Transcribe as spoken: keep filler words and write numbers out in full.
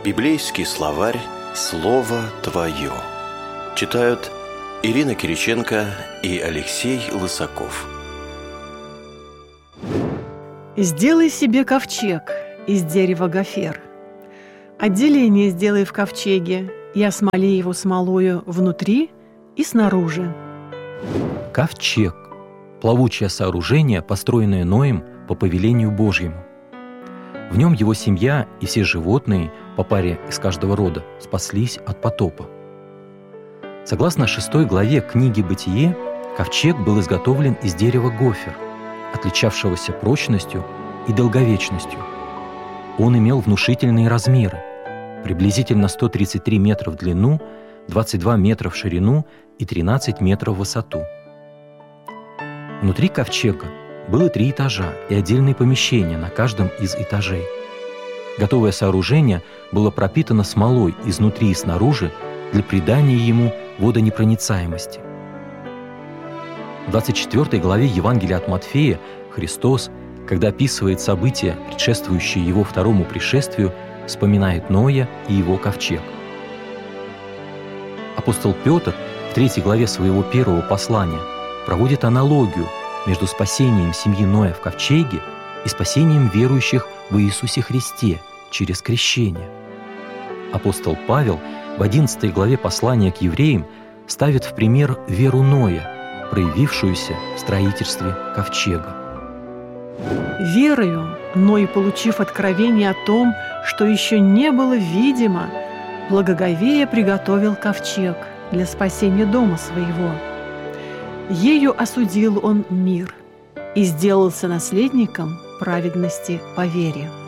Библейский словарь «Слово Твое». Читают Ирина Кириченко и Алексей Лысаков. «Сделай себе ковчег из дерева гофер. Отделение сделай в ковчеге и осмоли его смолою внутри и снаружи». Ковчег – плавучее сооружение, построенное Ноем по повелению Божьему. В нем его семья и все животные по паре из каждого рода спаслись от потопа. Согласно шестой главе книги «Бытие», ковчег был изготовлен из дерева гофер, отличавшегося прочностью и долговечностью. Он имел внушительные размеры – приблизительно сто тридцать три метра в длину, двадцать два метра в ширину и тринадцать метров в высоту. Внутри ковчега было три этажа и отдельные помещения на каждом из этажей. Готовое сооружение было пропитано смолой изнутри и снаружи для придания ему водонепроницаемости. В двадцать четвёртой главе Евангелия от Матфея Христос, когда описывает события, предшествующие Его второму пришествию, вспоминает Ноя и его ковчег. Апостол Петр в третьей главе своего первого послания проводит аналогию между спасением семьи Ноя в ковчеге и спасением верующих в Иисусе Христе через крещение. Апостол Павел в одиннадцатой главе послания к евреям ставит в пример веру Ноя, проявившуюся в строительстве ковчега. Верою Ной, получив откровение о том, что еще не было видимо, благоговея приготовил ковчег для спасения дома своего. Ею осудил он мир и сделался наследником праведности по вере.